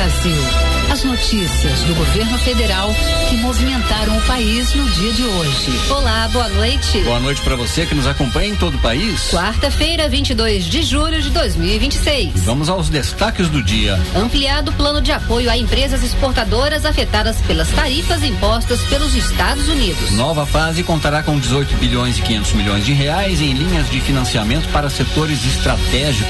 Brasil. As notícias do governo federal que movimentaram o país no dia de hoje. Olá, boa noite. Boa noite para você que nos acompanha em todo o país. Quarta-feira, 22 de julho de 2026. Vamos aos destaques do dia. Ampliado o plano de apoio a empresas exportadoras afetadas pelas tarifas impostas pelos Estados Unidos. Nova fase contará com 18 bilhões e 500 milhões de reais em linhas de financiamento para setores estratégicos.